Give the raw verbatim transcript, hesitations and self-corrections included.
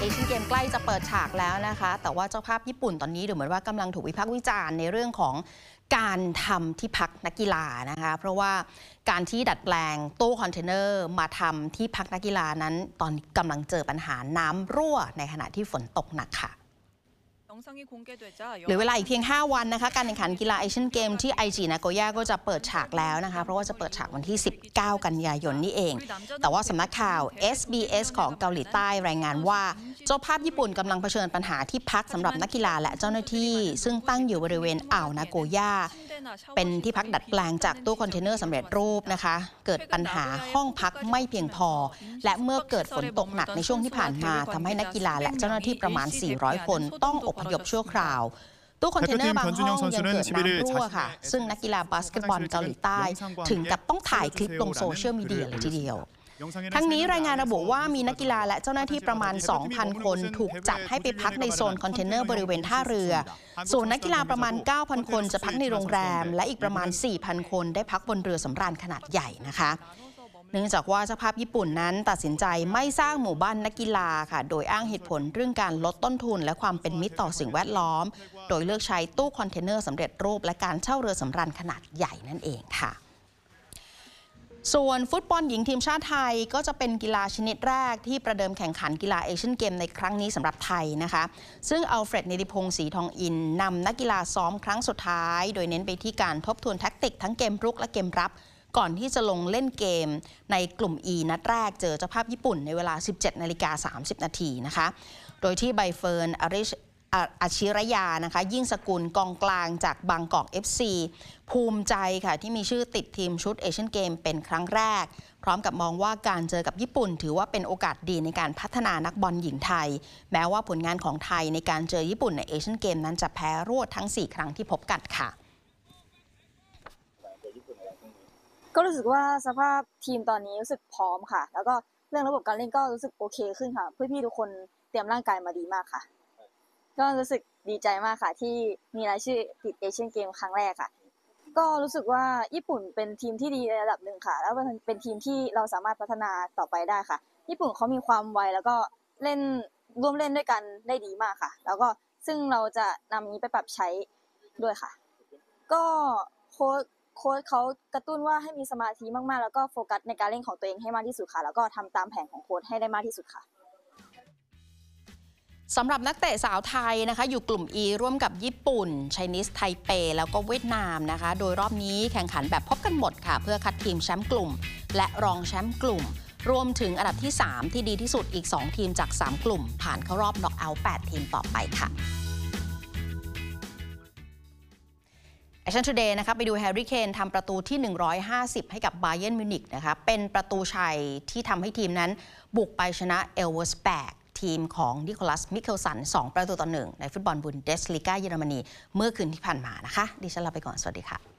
เชียนเกมใกล้จะเปิดฉากแล้วนะคะแต่ว่าเจ้าภาพญี่ปุ่นตอนนี้ดูเหมือนว่ากำลังถูกวิพากษ์วิจารณ์ในเรื่องของการทำที่พักนักกีฬานะคะเพราะว่าการที่ดัดแปลงตู้คอนเทนเนอร์มาทำที่พักนักกีฬานั้นตอนกำลังเจอปัญหาน้ำรั่วในขณะที่ฝนตกหนักค่ะหรือเวลาอีกเพียงห้าวันนะคะการแข่งขันกีฬาเอเชียนเกมที่ไอจินาโกย่าก็จะเปิดฉากแล้วนะคะเพราะว่าจะเปิดฉากวันที่สิบเก้ากันยายนนี่เองแต่ว่าสำนักข่าว เอส บี เอส ของเกาหลีใต้รายงานว่าเจ้าภาพญี่ปุ่นกำลังเผชิญปัญหาที่พักสำหรับนักกีฬาและเจ้าหน้าที่ซึ่งตั้งอยู่บริเวณอ่าวนาโกย่าเป็นที่พักดัดแปลงจากตู้คอนเทนเนอร์สำเร็จรูปนะคะเกิดปัญหาห้องพักไม่เพียงพอและเมื่อเกิดฝนตกหนักในช่วงที่ผ่านมาทำให้นักกีฬาและเจ้าหน้าที่ประมาณสี่ร้อยคนต้องอพยพชั่วคราวตู้คอนเทนเนอร์บางห้องยังเกิดน้ำรั่วค่ะซึ่งนักกีฬาบาสเกตบอลเกาหลีใต้ถึงกับต้องถ่ายคลิปลงโซเชียลมีเดียเลยทีเดียวทั้งนี้รายงานระบุว่ามีนักกีฬาและเจ้าหน้าที่ประมาณ สองพัน คนถูกจัดให้ไปพักในโซนคอนเทนเนอร์บริเวณท่าเรือส่วนนักกีฬาประมาณ เก้าพัน คนจะพักในโรงแรมและอีกประมาณ สี่พัน คนได้พักบนเรือสำราญขนาดใหญ่นะคะเนื่องจากว่าเจ้าภาพญี่ปุ่นนั้นตัดสินใจไม่สร้างหมู่บ้านนักกีฬาค่ะโดยอ้างเหตุผลเรื่องการลดต้นทุนและความเป็นมิตรต่อสิ่งแวดล้อมโดยเลือกใช้ตู้คอนเทนเนอร์สำเร็จรูปและการเช่าเรือสำราญขนาดใหญ่นั่นเองค่ะส่วนฟุตบอลหญิงทีมชาติไทยก็จะเป็นกีฬาชนิดแรกที่ประเดิมแข่งขันกีฬาเอเชียนเกมในครั้งนี้สำหรับไทยนะคะซึ่งอัลเฟรด เนติพงศ์ ศรีทองอินนำนักกีฬาซ้อมครั้งสุดท้ายโดยเน้นไปที่การทบทวนแท็กติกทั้งเกมรุกและเกมรับก่อนที่จะลงเล่นเกมในกลุ่ม E นัดแรกเจอเจ้าภาพญี่ปุ่นในเวลา สิบเจ็ดนาฬิกาสามสิบนาทีนะคะโดยที่ใบเฟิร์นอริชอาชิรยานะคะยิ่งสกุลกองกลางจากบางกอก เอฟ ซี ภูมิใจค่ะที่มีชื่อติดทีมชุดเอเชียนเกมเป็นครั้งแรกพร้อมกับมองว่าการเจอกับญี่ปุ่นถือว่าเป็นโอกาสดีในการพัฒนานักบอลหญิงไทยแม้ว่าผลงานของไทยในการเจอญี่ปุ่นในเอเชียนเกมนั้นจะแพ้รวดทั้งสี่ครั้งที่พบกันค่ะก็รู้สึกว่าสภาพทีมตอนนี้รู้สึกพร้อมค่ะแล้วก็เรื่องระบบการเล่นก็รู้สึกโอเคขึ้นค่ะเพื่อนพี่ทุกคนเตรียมร่างกายมาดีมากค่ะก็รู้สึกดีใจมากค่ะที่มีรายชื่อติดเอเชียนเกมครั้งแรกค่ะก็รู้สึกว่าญี่ปุ่นเป็นทีมที่ดีในระดับหนึ่งค่ะแล้วเป็นทีมที่เราสามารถพัฒนาต่อไปได้ค่ะญี่ปุ่นเขามีความไวแล้วก็เล่นร่วมเล่นด้วยกันได้ดีมากค่ะแล้วก็ซึ่งเราจะนำนี้ไปปรับใช้ด้วยค่ะก็โค้ชโค้ชเขากระตุ้นว่าให้มีสมาธิมากๆแล้วก็โฟกัสในการเล่นของตัวเองให้มากที่สุดค่ะแล้วก็ทำตามแผนของโค้ชให้ได้มากที่สุดค่ะสำหรับนักเตะสาวไทยนะคะอยู่กลุ่ม E ร่วมกับญี่ปุ่นไชนีสไทเปแล้วก็เวียดนามนะคะโดยรอบนี้แข่งขันแบบพบกันหมดค่ะเพื่อคัดทีมแชมป์กลุ่มและรองแชมป์กลุ่มรวมถึงอันดับที่สามที่ดีที่สุดอีกสองทีมจากสามกลุ่มผ่านเข้ารอบน็อกเอาท์แปดทีมต่อไปค่ะแอคชั่นทูเดย์นะคะไปดูแฮร์รี่เคนทำประตูที่หนึ่งร้อยห้าสิบให้กับบาเยิร์นมิวนิกนะคะเป็นประตูชัยที่ทำให้ทีมนั้นบุกไปชนะเอลเวอร์สแบกทีมของนิโคลัสมิเคลสันสองประตูต่อหนึ่งในฟุตบอลบุนเดสลีกาเยอรมนีเมื่อคืนที่ผ่านมานะคะดิฉันลาไปก่อนสวัสดีค่ะ